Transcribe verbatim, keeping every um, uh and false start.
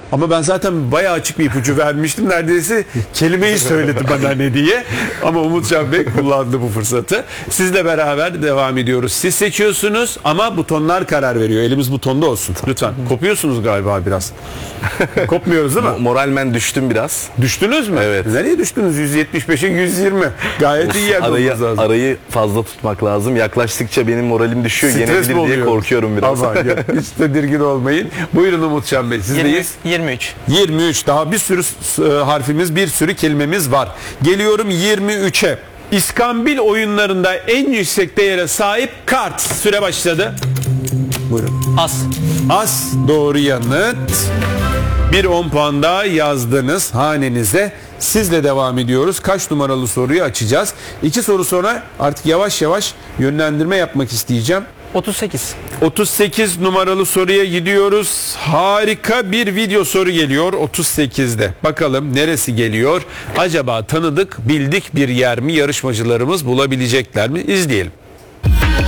Ama ben zaten bayağı açık bir ipucu vermiştim. Neredeyse kelimeyi söyledi bana ne diye. Ama Umutcan Bey kullandı bu fırsatı. Sizle beraber devam ediyoruz. Siz seçiyorsunuz ama butonlar karar veriyor. Elimiz butonda olsun. Lütfen. Kopuyorsunuz galiba biraz. Kopmuyoruz değil mi? Moralmen düştüm biraz. Düştünüz mü? Evet. Nereye düştünüz? yüz yetmiş beşe yüz yirmi. Gayet iyi yerde Arayı, olmanız lazım. arayı fazla tutmak lazım. Yaklaştıkça benim moralim düşüyor. Stres mi Yenebilir diye oluyor? korkuyorum biraz. Ama ya, hiç tedirgin olmayın. Buyurun Umutcan Bey. Sizdeyiz. yirmi üç. yirmi üç. Daha bir sürü e, harfimiz, bir sürü kelimemiz var. Geliyorum yirmi üçe. İskambil oyunlarında en yüksek değere sahip kart. Süre başladı. Buyurun. As. As doğru yanıt. Bir on puan daha yazdınız hanenize. Sizle devam ediyoruz. Kaç numaralı soruyu açacağız? İki soru sonra artık yavaş yavaş yönlendirme yapmak isteyeceğim. otuz sekiz. otuz sekiz numaralı soruya gidiyoruz. Harika bir video soru geliyor otuz sekizde. Bakalım neresi geliyor? Acaba tanıdık, bildik bir yer mi? Yarışmacılarımız bulabilecekler mi? İzleyelim.